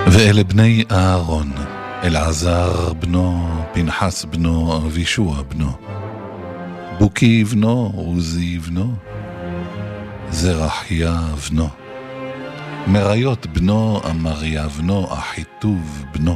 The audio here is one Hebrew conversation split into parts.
ואלה בני אהרון, אלעזר בנו, פנחס בנו, אבישוע בנו, בוקי בנו, עוזי בנו, זרחיה בנו, מריות בנו, אמריה בנו, אחיטוב בנו,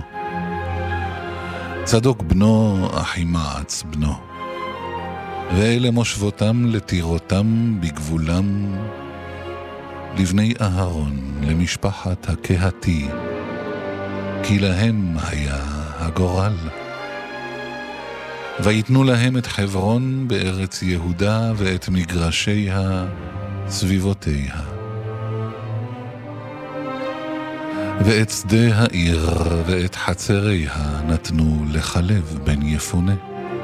צדוק בנו, אחימעץ בנו. ואלה מושבותם לתירותם בגבולם, לבני אהרון, למשפחת הקהתי, כי להם היה הגורל. ויתנו להם את חברון בארץ יהודה ואת מגרשיה סביבותיה, ואת שדה העיר ואת חצריה נתנו לחלב בן יפונה.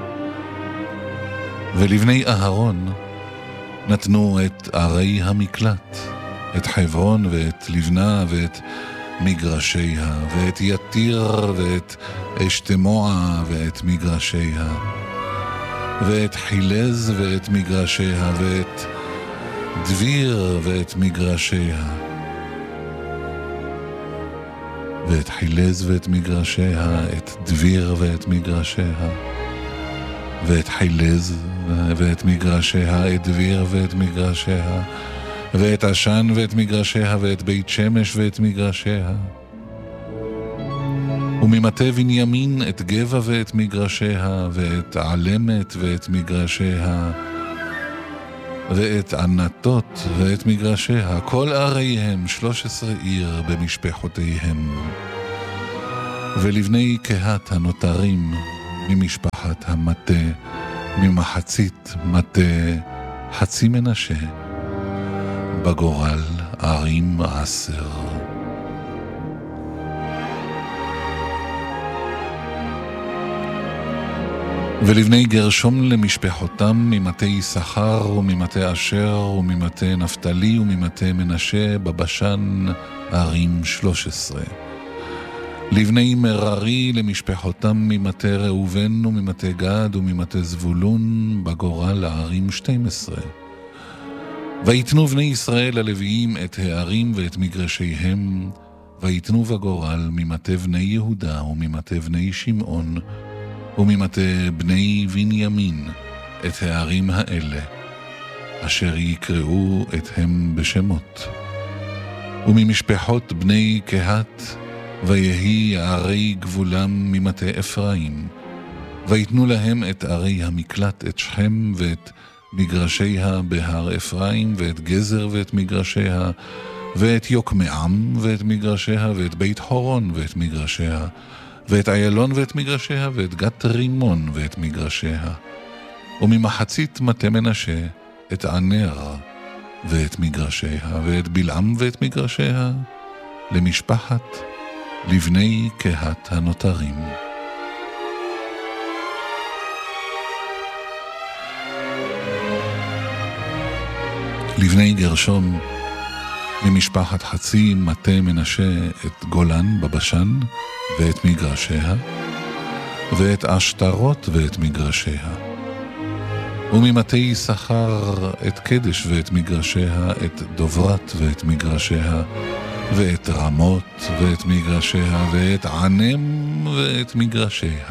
ולבני אהרון נתנו את ערי המקלט, את חברון ואת לבנה ואת מגרשיה, ואת יתיר ואת אשתמוע ואת מגרשיה, ואת חילז ואת מגרשיה, ואת דביר ואת מגרשיה, ואת חילז ואת מגרשיה, את דביר ואת מגרשיה, ואת חילז ואת מגרשיה, את דביר ואת מגרשיה, ואת עשן ואת מגרשיה, ואת בית שמש ואת מגרשיה, וממטה בנימין את גבע ואת מגרשיה, ואת עלמת ואת מגרשיה, ואת ענתות ואת מגרשיה, כל עריהם 13 עיר במשפחותיהם. ולבני קהת הנותרים ממשפחת המטה, ממחצית מטה חצי מנשה, בגורל ערים 10. ולבני גרשום למשפחותם ממטה יששכר וממטה אשר וממטה נפתלי וממטה מנשה בבשן ערים 13. לבני מררי למשפחותם ממטה ראובן וממטה גד וממטה זבולון בגורל ערים 12. ויתנו בני ישראל הלוויים את הערים ואת מגרשיהם, ויתנו בגורל ממטה בני יהודה וממטה בני שמעון וממטה בני בנימין את הערים האלה, אשר יקראו אתהם בשמות. וממשפחות בני קהת ויהי ערי גבולם ממטה אפרים, ויתנו להם את ערי המקלט, את שכם ואת מגרשיה בהר אפרים, ואת גזר ואת מגרשיה, ואת יוקמעם ואת מגרשיה, ואת בית חורון ואת מגרשיה, ואת איילון ואת מגרשיה, ואת גת רימון ואת מגרשיה. וממחצית מטה מנשה את ענר ואת מגרשיה, ואת בלעם ואת מגרשיה, למשפחת לבני קהת הנותרים. לבני גרשום ממשפחת חצי מטה מנשה את גולן בבשן ואת מגרשיה, ואת אשתרות ואת מגרשיה. וממטה יששכר את קדש ואת מגרשיה, את דוברת ואת מגרשיה, ואת רמות ואת מגרשיה, ואת ענם ואת מגרשיה.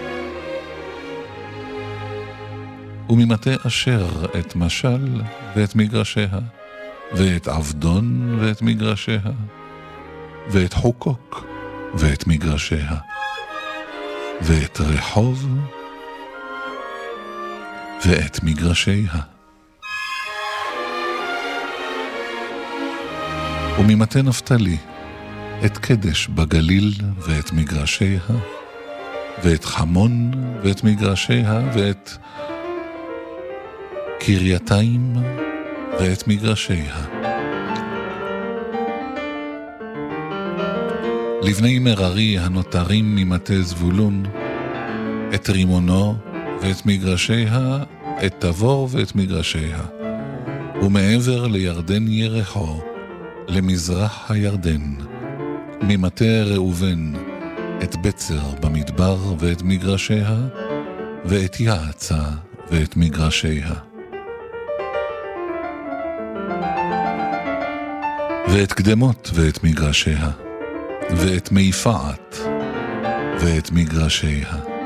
וממטה אשר את משל ואת מגרשיה, ואת עבדון ואת מגרשיה, ואת חוקוק ואת מגרשיה, ואת רחוב ואת מגרשיה. וממטה נפתלי את קדש בגליל ואת מגרשיה, ואת חמון ואת מגרשיה, ואת קרייתיים ואת מגרשיה. לבני מררי הנותרים ממטה זבולון את רימונו ואת מגרשיה, את תבור ואת מגרשיה, ומעבר לירדן ירחו למזרח הירדן, ממטה ראובן את בצר במדבר ואת מגרשיה, ואת יעצה ואת מגרשיה. ואת קדמות ואת מגרשיה, ואת מיפעת ואת מגרשיה.